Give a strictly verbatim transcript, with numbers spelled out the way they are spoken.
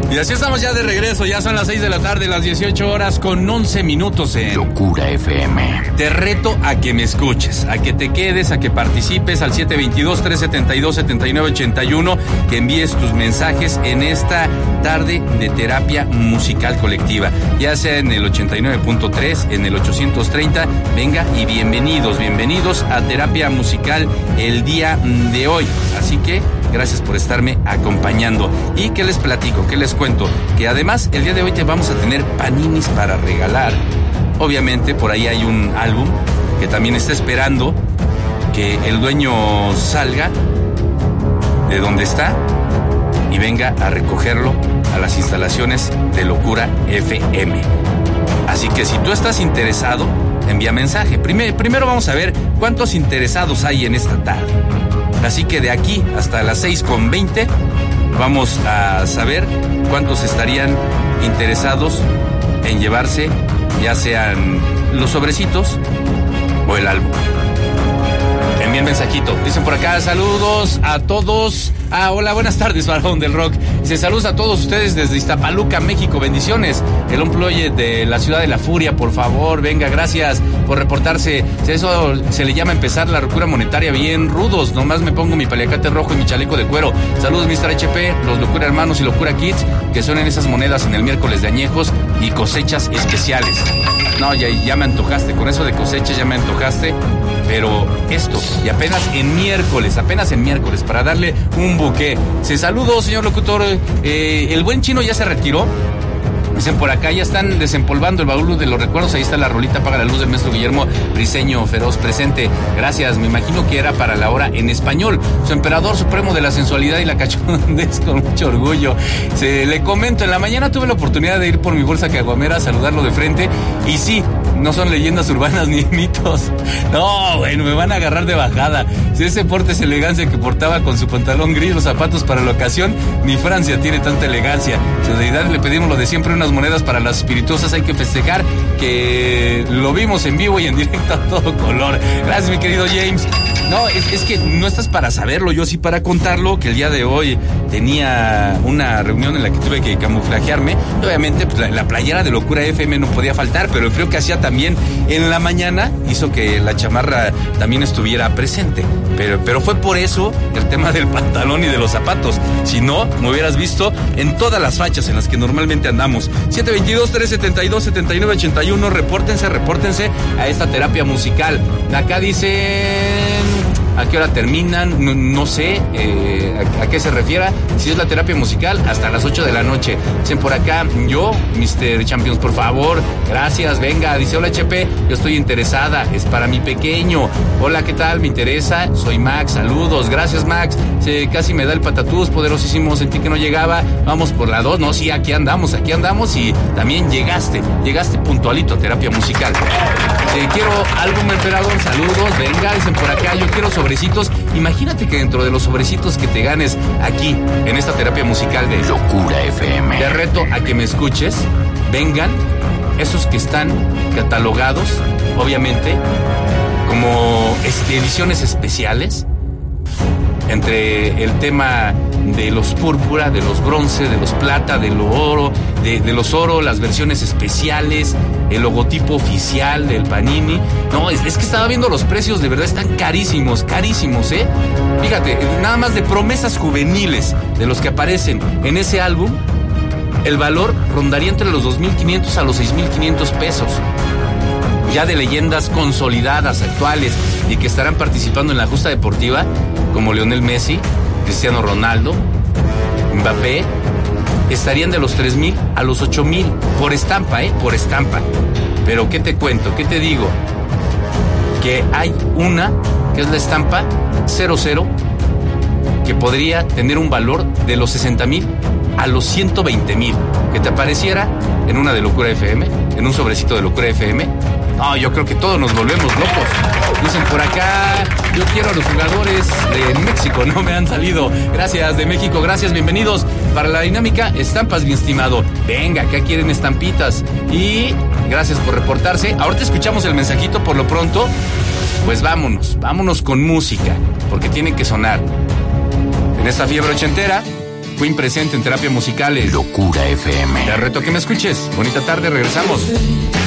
Y así estamos ya de regreso, ya son las seis de la tarde, las dieciocho horas con once minutos en Locura F M. Te reto a que me escuches, a que te quedes, a que participes al siete dos dos, tres siete dos, siete nueve ocho uno, que envíes tus mensajes en esta tarde de terapia musical colectiva, ya sea en el ochenta y nueve punto tres, en el ochocientos treinta, venga y bienvenidos, bienvenidos a terapia musical el día de hoy, así que gracias por estarme acompañando. ¿Y qué les platico? ¿Qué les cuento? Que además el día de hoy te vamos a tener paninis para regalar. Obviamente por ahí hay un álbum que también está esperando que el dueño salga de donde está y venga a recogerlo a las instalaciones de Locura F M. Así que si tú estás interesado, envía mensaje. Primero, primero vamos a ver cuántos interesados hay en esta tarde. Así que de aquí hasta las seis con veinte vamos a saber cuántos estarían interesados en llevarse ya sean los sobrecitos o el álbum. Envíen mensajito. Dicen por acá, saludos a todos. Ah, hola, buenas tardes, Barón del Rock. Dice, saludos a todos ustedes desde Iztapaluca, México. Bendiciones. El employee de la ciudad de la furia, por favor, venga, gracias por reportarse. Eso se le llama empezar la locura monetaria bien rudos. Nomás me pongo mi paliacate rojo y mi chaleco de cuero. Saludos, mister H P, los Locura Hermanos y Locura Kids, que son en esas monedas en el miércoles de añejos y cosechas especiales. No, ya, ya me antojaste, con eso de cosechas ya me antojaste, pero esto, y apenas en miércoles, apenas en miércoles, para darle un buque. Se saludo, señor locutor, eh, el buen chino ya se retiró. Dicen por acá, ya están desempolvando el baúl de los recuerdos. Ahí está la rolita, Apaga la Luz, del maestro Guillermo Briseño Feroz presente. Gracias, me imagino que era para la hora en español. Su emperador supremo de la sensualidad y la cachondez, con mucho orgullo. Se le comento, en la mañana tuve la oportunidad de ir por mi bolsa caguamera a saludarlo de frente. Y sí, no son leyendas urbanas ni mitos. No, bueno, me van a agarrar de bajada. Si ese porte es elegancia que portaba con su pantalón gris, los zapatos para la ocasión, ni Francia tiene tanta elegancia. Su deidad le pedimos lo de siempre, unas monedas para las espirituosas. Hay que festejar que lo vimos en vivo y en directo a todo color. Gracias, mi querido James. No, es, es que no estás para saberlo, yo sí para contarlo, que el día de hoy tenía una reunión en la que tuve que camuflajearme. Obviamente, pues, la, la playera de Locura F M no podía faltar, pero el frío que hacía también en la mañana hizo que la chamarra también estuviera presente. Pero, pero fue por eso el tema del pantalón y de los zapatos. Si no, me hubieras visto en todas las fachas en las que normalmente andamos. siete dos dos, tres siete dos, siete nueve ocho uno, repórtense, repórtense a esta terapia musical. Acá dicen... ¿A qué hora terminan? No, no sé eh, a, a qué se refiera. Si es la terapia musical, hasta las ocho de la noche. Dicen por acá, yo, mister Champions, por favor, gracias, venga. Dice, hola H P, yo estoy interesada, es para mi pequeño. Hola, ¿qué tal? Me interesa, soy Max, saludos, gracias Max. Se, casi me da el patatús, poderosísimo, sentí que no llegaba. Vamos por la dos, no, sí, aquí andamos, aquí andamos. Y también llegaste, llegaste puntualito a terapia musical. Eh, quiero álbum emperador, saludos, venga. Dicen por acá, yo quiero sobre sobrecitos. Imagínate que dentro de los sobrecitos que te ganes aquí en esta terapia musical de Locura F M, te reto a que me escuches, vengan esos que están catalogados, obviamente, como este, ediciones especiales, entre el tema de los púrpura, de los bronce, de los plata, de lo oro, de, de los oro, las versiones especiales, el logotipo oficial del Panini. No, es, es que estaba viendo los precios, de verdad están carísimos, carísimos, ¿eh? Fíjate, nada más de promesas juveniles de los que aparecen en ese álbum, el valor rondaría entre los dos mil quinientos a los seis mil quinientos pesos. Ya de leyendas consolidadas, actuales, y que estarán participando en la justa deportiva, como Lionel Messi, Cristiano Ronaldo, Mbappé, estarían de los tres mil a los ocho mil, por estampa, ¿eh? Por estampa. Pero, ¿qué te cuento? ¿Qué te digo? Que hay una, que es la estampa cero cero, que podría tener un valor de los sesenta mil a los ciento veinte mil. Que te apareciera en una de Locura F M, en un sobrecito de Locura F M. No, yo creo que todos nos volvemos locos. Dicen por acá, yo quiero a los jugadores de México, no me han salido. Gracias, de México, gracias, bienvenidos. Para la dinámica, estampas, mi estimado. Venga, acá quieren estampitas. Y gracias por reportarse. Ahorita escuchamos el mensajito por lo pronto. Pues vámonos, vámonos con música, porque tiene que sonar. En esta fiebre ochentera, Queen presente en Terapia Musicales. Locura F M. Te reto que me escuches. Bonita tarde, regresamos.